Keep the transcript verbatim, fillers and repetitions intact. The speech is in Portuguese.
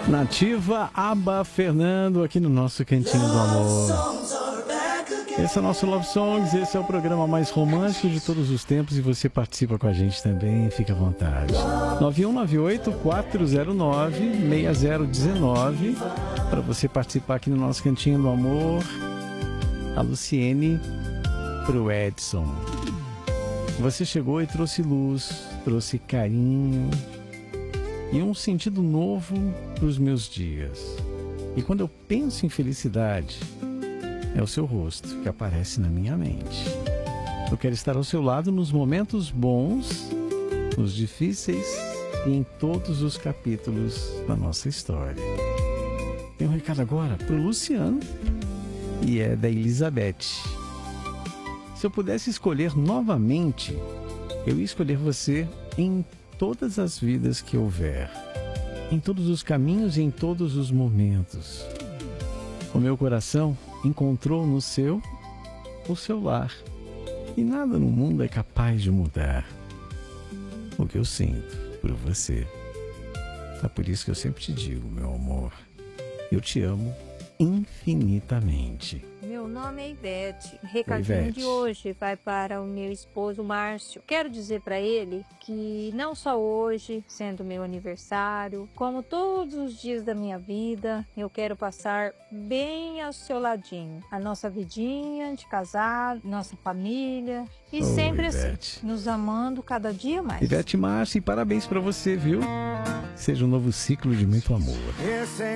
Nativa, Aba, Fernando, aqui no nosso Cantinho do Amor. Esse é o nosso Love Songs, esse é o programa mais romântico de todos os tempos e você participa com a gente também, fica à vontade. nove um nove oito, quatro zero nove, seis zero um nove para você participar aqui no nosso Cantinho do Amor. A Luciene pro Edson. Você chegou e trouxe luz, trouxe carinho e um sentido novo para os meus dias. E quando eu penso em felicidade, é o seu rosto que aparece na minha mente. Eu quero estar ao seu lado nos momentos bons, nos difíceis e em todos os capítulos da nossa história. Tem um recado agora para o Luciano e é da Elizabeth. Se eu pudesse escolher novamente, eu ia escolher você em todas as vidas que houver, em todos os caminhos e em todos os momentos. O meu coração encontrou no seu o seu lar, e nada no mundo é capaz de mudar o que eu sinto por você. É por isso que eu sempre te digo, meu amor, eu te amo infinitamente. Meu nome é Ivete. O recadinho Ivete. de hoje vai para o meu esposo Márcio. Quero dizer para ele que não só hoje, sendo meu aniversário, como todos os dias da minha vida, eu quero passar bem ao seu ladinho. A nossa vidinha de casado, nossa família e Oh, sempre Ivete. assim, nos amando cada dia mais. Ivete Márcio, e parabéns para você, viu? Seja um novo ciclo de muito amor.